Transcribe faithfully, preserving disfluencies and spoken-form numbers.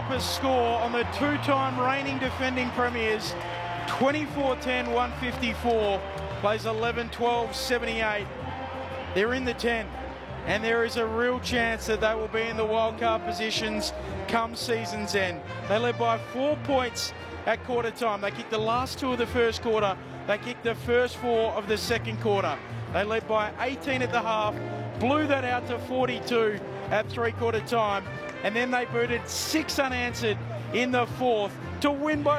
sharpest score on the two-time reigning defending premiers. twenty-four ten, one fifty-four, plays eleven twelve, seventy-eight. They're in the ten, and there is a real chance that they will be in the wildcard positions come season's end. They led by four points at quarter time. They kicked the last two of the first quarter. They kicked the first four of the second quarter. They led by eighteen at the half, blew that out to forty-two at three-quarter time, and then they booted six unanswered in the fourth to win by